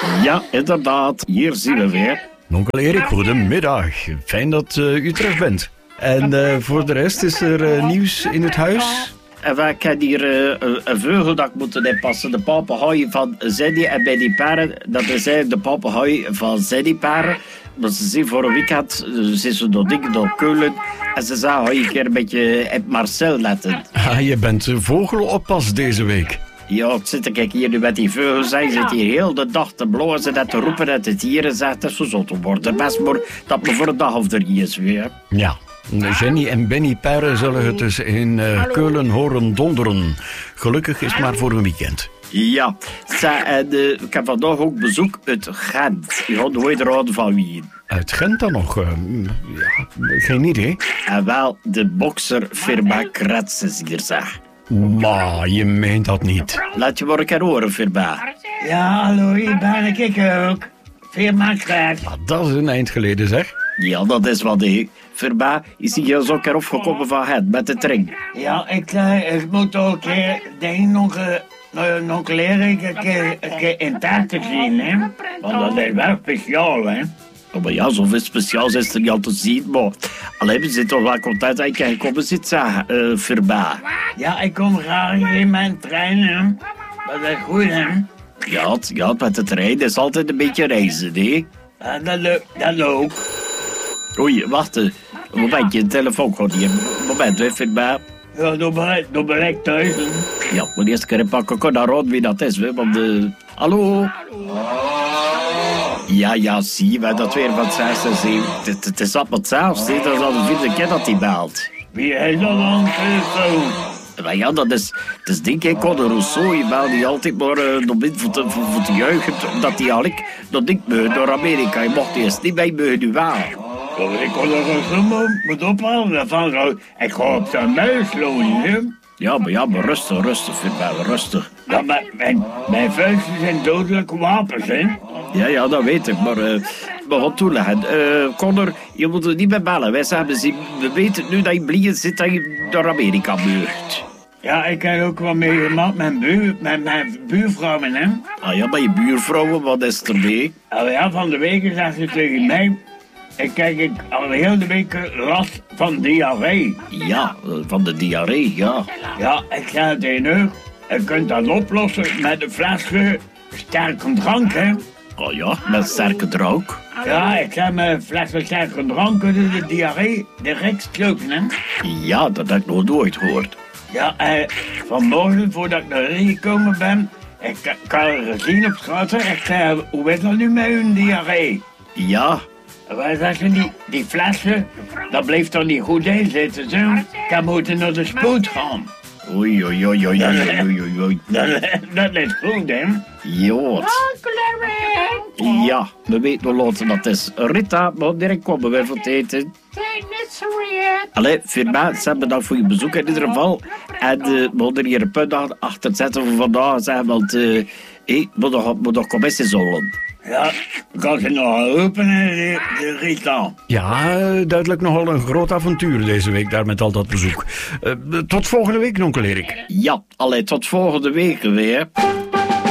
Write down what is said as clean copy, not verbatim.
Ja, inderdaad. Hier zien we weer. Onkel Erik, goedemiddag. Fijn dat u terug bent. En voor de rest is er nieuws in het huis? En ik heb hier een vleugel dat ik moet inpassen. De papegaai van Zeddy en bij die paren. Dat is eigenlijk de papegaai van Zeddy paren. Maar ze zien voor een weekend, ze is door dingen door Keulen. En ze zei, ga je een keer een beetje op Marcel letten. Ah, je bent vogeloppas deze week. Ja, ik zit kijk hier nu met die vleugels. Zij zit hier heel de dag te blozen en te roepen en te tieren. Zegt dat zo zot te worden. Best maar dat me voor een dag of drie is weer. Ja. Jenny en Benny Perre zullen het dus in Keulen horen donderen. Gelukkig is het maar voor een weekend. Ja, ik heb vandaag ook bezoek uit Gent. Je gaat nooit raden van wie. Uit Gent dan nog? Ja, geen idee. En wel de bokserfirma Kretz is hier, zeg. Maar je meent dat niet. Laat je maar een keer horen, firma. Ja, hallo, hier ben ik ook. Firma Kretz. Ah, dat is een eind geleden, zeg. Ja, dat is wat, hé. Firma is hier zo een keer opgekomen van Gent met de tring. Ja, ik moet ook nog leren een keer in taart te zien, hè. Want dat is wel speciaal, hè. Oh, maar ja, zoveel speciaals is er niet al te zien, maar... Alleen, we zijn toch wel content dat je komen zit, zeg, firma. Ja, ik kom graag in mijn trein, hè. Dat is goed, hè. Ja, met de trein is altijd een beetje reizen, hè. Ja, dat ook. Oei, wacht, een momentje, de telefoon gaat hier. Moment, hè, firma. Ja, dan ben ik thuis, hè. Ja, maar eerst keer pakken, kan naar raden wie dat is, hè, want Hallo? Ja, zie je dat weer van het zesde. Het is allemaal hetzelfde, dat is al de vierde keer dat hij belt. Wie is dat aan de telefoon? Maar ja, dat is denk ik Conor Rousseau. Je belt die altijd maar voor te juichen, omdat hij eigenlijk dat ik door Amerika. Je mocht eerst niet bij me nu wel. Ik kon er een moet ophalen van. Ik ga op zijn muis lopen, hè. Ja, maar rustig, rustig. Ja, mijn vuisten zijn dodelijke wapens, hè. Ja, dat weet ik, maar we gaan toeleggen. Conor, je moet er niet meer bellen. We weten nu dat je blij zit dat je door Amerika buurt. Ja, ik heb ook wat meegemaakt met mijn buurvrouwen, hè. Ah ja, maar je buurvrouwen, wat is er mee? Ja, van de week zegt ze tegen mij... Ik al de hele week last van diarree. Ja, van de diarree, ja. Ja, ik zei tegen u, je kunt dat oplossen met een flesje sterke drank, hè. Oh ja, met sterke drank. Ja, ik zei met een flesje sterke drank kunnen de diarree direct slopen, hè. Ja, dat heb ik nog nooit gehoord. Ja, vanmorgen, voordat ik naar hier gekomen ben, ik had er gezien op straat, ik zei, hoe is dat nu met hun diarree? Ja. Wij zeggen, die flessen, dat bleef toch niet goed in zitten, zo. Ik moet naar de spoed gaan. Oei. Dat is goed, hè? Jood. Ja, we weten wel later dat is. Rita, maar direct komen we voor het eten. Allee, firma, ze hebben dat voor je bezoek in ieder geval. En we moeten hier een punt achter zetten voor vandaag. Zeggen, want moet nog commissies holen. Ja, kan ze nog open, de Rita? Ja, duidelijk nogal een groot avontuur deze week daar met al dat bezoek. Tot volgende week, onkel Erik. Ja, tot volgende week weer.